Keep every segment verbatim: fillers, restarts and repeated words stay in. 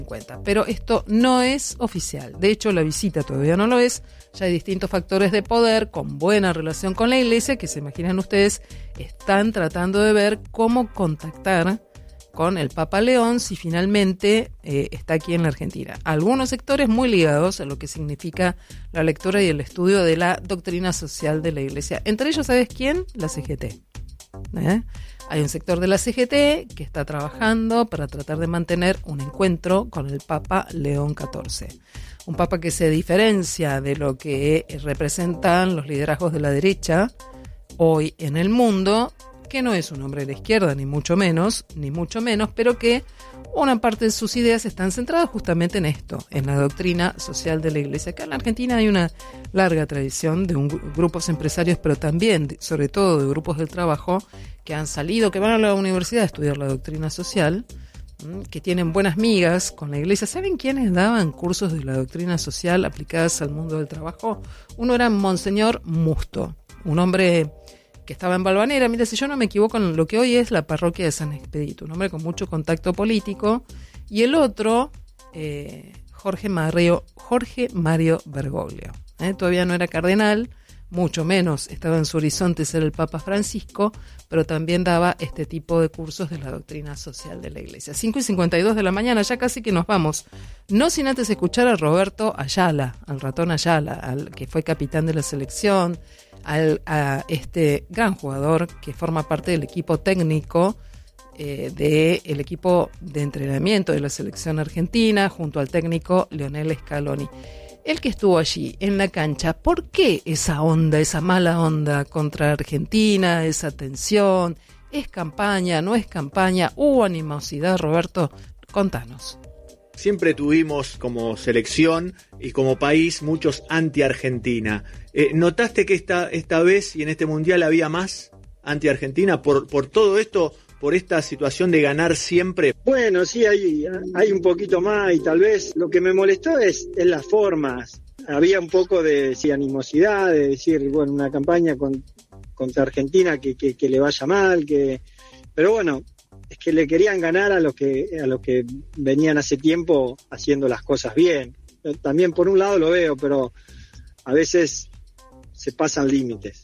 cuenta. Pero esto no es oficial. De hecho, la visita todavía no lo es. Ya hay distintos factores de poder con buena relación con la iglesia que, se imaginan ustedes, están tratando de ver cómo contactar con el Papa León si finalmente eh, está aquí en la Argentina. Algunos sectores muy ligados a lo que significa la lectura y el estudio de la doctrina social de la iglesia. Entre ellos, ¿sabes quién? La C G T. ¿Eh? Hay un sector de la C G T que está trabajando para tratar de mantener un encuentro con el Papa León catorce. Un papa que se diferencia de lo que representan los liderazgos de la derecha hoy en el mundo, que no es un hombre de la izquierda, ni mucho menos, ni mucho menos, pero que una parte de sus ideas están centradas justamente en esto, en la doctrina social de la iglesia. Acá en la Argentina hay una larga tradición de un, grupos empresarios, pero también, sobre todo, de grupos del trabajo que han salido, que van a la universidad a estudiar la doctrina social, que tienen buenas migas con la iglesia. ¿Saben quiénes daban cursos de la doctrina social aplicadas al mundo del trabajo? Uno era Monseñor Musto, un hombre que estaba en Valvanera, mira, si yo no me equivoco, en lo que hoy es la parroquia de San Expedito, un hombre con mucho contacto político, y el otro, eh, Jorge Mario, Jorge Mario Bergoglio. ¿eh? Todavía no era cardenal, mucho menos estaba en su horizonte ser el Papa Francisco, pero también daba este tipo de cursos de la doctrina social de la Iglesia. cinco y cincuenta y dos de la mañana, ya casi que nos vamos. No sin antes escuchar a Roberto Ayala, al ratón Ayala, al que fue capitán de la selección, al, a este gran jugador que forma parte del equipo técnico eh, del equipo de entrenamiento de la selección argentina, junto al técnico Lionel Scaloni. El que estuvo allí en la cancha, ¿por qué esa onda, esa mala onda contra Argentina, esa tensión? ¿Es campaña, no es campaña? ¿Hubo animosidad, Roberto? Contanos. Siempre tuvimos como selección y como país muchos anti-Argentina. Eh, ¿Notaste que esta, esta vez y en este mundial había más anti-Argentina por, por todo esto, por esta situación de ganar siempre? Bueno, sí, hay, hay un poquito más y tal vez lo que me molestó es, es las formas. Había un poco de sí, animosidad, de decir, bueno, una campaña con, contra Argentina que, que, que le vaya mal, que pero bueno, es que le querían ganar a los que a los que venían hace tiempo haciendo las cosas bien. También por un lado lo veo, pero a veces se pasan límites.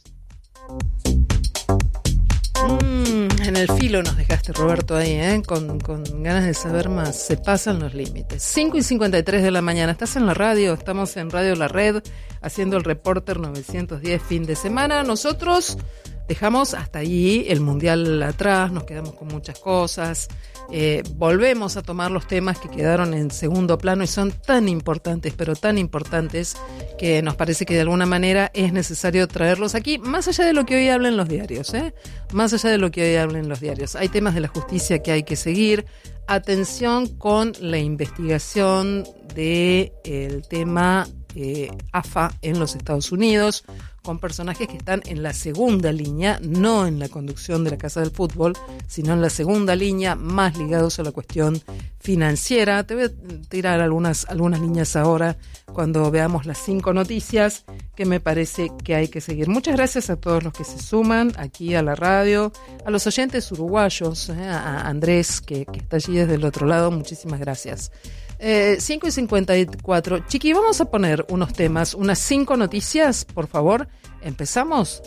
Mm, en el filo nos dejaste, Roberto, ahí, ¿eh? Con, con ganas de saber más. Se pasan los límites. cinco y cincuenta y tres de la mañana. Estás en la radio, estamos en Radio La Red, haciendo el Reporter novecientos diez fin de semana. Nosotros dejamos hasta allí el Mundial atrás, nos quedamos con muchas cosas. Eh, volvemos a tomar los temas que quedaron en segundo plano y son tan importantes, pero tan importantes, que nos parece que de alguna manera es necesario traerlos aquí, más allá de lo que hoy hablan los diarios, ¿eh? Más allá de lo que hoy hablan los diarios. Hay temas de la justicia que hay que seguir. Atención con la investigación del tema eh, A F A en los Estados Unidos, con personajes que están en la segunda línea, no en la conducción de la Casa del Fútbol, sino en la segunda línea, más ligados a la cuestión financiera. Te voy a tirar algunas, algunas líneas ahora cuando veamos las cinco noticias que me parece que hay que seguir. Muchas gracias a todos los que se suman aquí a la radio, a los oyentes uruguayos, eh, a Andrés que, que está allí desde el otro lado, muchísimas gracias. Eh, cinco y cincuenta y cuatro. Chiqui, vamos a poner unos temas, unas cinco noticias, por favor. ¿Empezamos?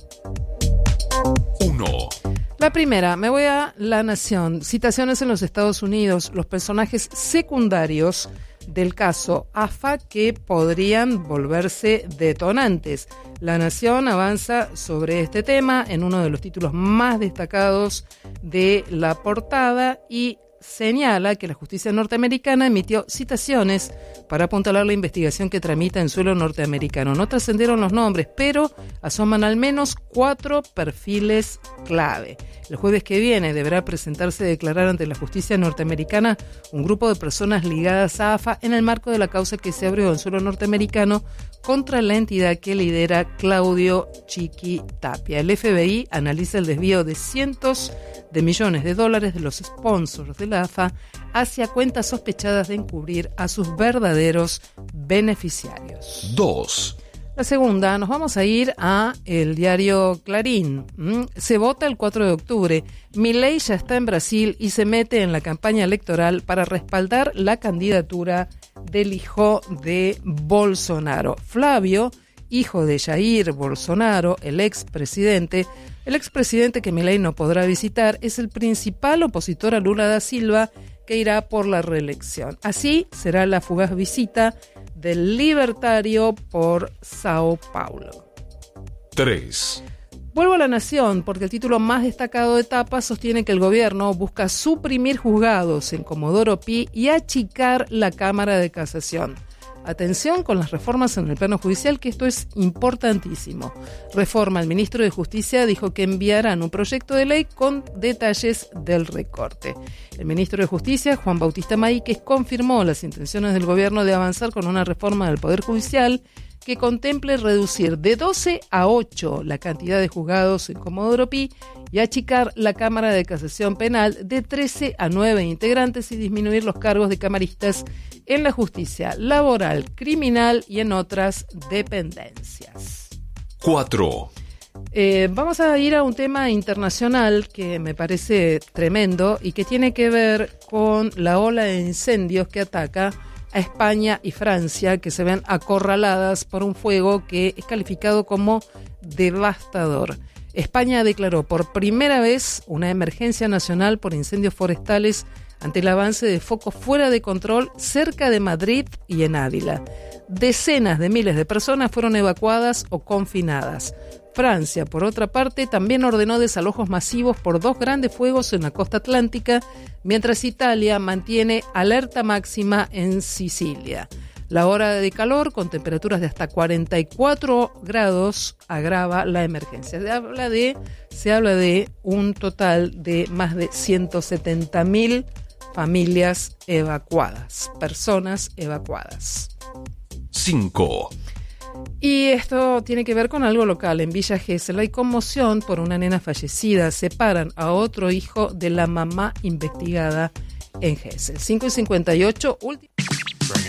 Uno. La primera, me voy a La Nación. Citaciones en los Estados Unidos, los personajes secundarios del caso A F A que podrían volverse detonantes. La Nación avanza sobre este tema en uno de los títulos más destacados de la portada y señala que la justicia norteamericana emitió citaciones para apuntalar la investigación que tramita en suelo norteamericano. No trascendieron los nombres, pero asoman al menos cuatro perfiles clave. El jueves que viene deberá presentarse y declarar ante la justicia norteamericana un grupo de personas ligadas a A F A en el marco de la causa que se abrió en suelo norteamericano contra la entidad que lidera Claudio Chiqui Tapia. El F B I analiza el desvío de cientos de millones de dólares de los sponsors de la A F A hacia cuentas sospechadas de encubrir a sus verdaderos beneficiarios. Dos. La segunda, nos vamos a ir a el diario Clarín. ¿Mm? Se vota el cuatro de octubre. Milei ya está en Brasil y se mete en la campaña electoral para respaldar la candidatura del hijo de Bolsonaro. Flávio, hijo de Jair Bolsonaro, el expresidente, el expresidente que Milei no podrá visitar, es el principal opositor a Lula da Silva, que irá por la reelección. Así será la fugaz visita del libertario por Sao Paulo. tres. Vuelvo a La Nación, porque el título más destacado de etapa sostiene que el gobierno busca suprimir juzgados en Comodoro Pi y achicar la Cámara de Casación. Atención con las reformas en el plano judicial, que esto es importantísimo. Reforma, el ministro de Justicia dijo que enviarán un proyecto de ley con detalles del recorte. El ministro de Justicia, Juan Bautista Maíquez, confirmó las intenciones del gobierno de avanzar con una reforma del Poder Judicial que contemple reducir de doce a ocho la cantidad de juzgados en Comodoro Pi y achicar la Cámara de Casación Penal de trece a nueve integrantes y disminuir los cargos de camaristas en la justicia laboral, criminal y en otras dependencias. cuatro. Eh, vamos a ir a un tema internacional que me parece tremendo y que tiene que ver con la ola de incendios que ataca a España y Francia, que se ven acorraladas por un fuego que es calificado como devastador. España declaró por primera vez una emergencia nacional por incendios forestales ante el avance de focos fuera de control cerca de Madrid y en Ávila. Decenas de miles de personas fueron evacuadas o confinadas. Francia, por otra parte, también ordenó desalojos masivos por dos grandes fuegos en la costa atlántica, mientras Italia mantiene alerta máxima en Sicilia. La hora de calor, con temperaturas de hasta cuarenta y cuatro grados, agrava la emergencia. Se habla de, se habla de un total de más de ciento setenta mil familias evacuadas, personas evacuadas. cinco. Y esto tiene que ver con algo local. En Villa Gesell hay conmoción por una nena fallecida. Separan a otro hijo de la mamá investigada en Gesell. cinco y cincuenta y ocho, último.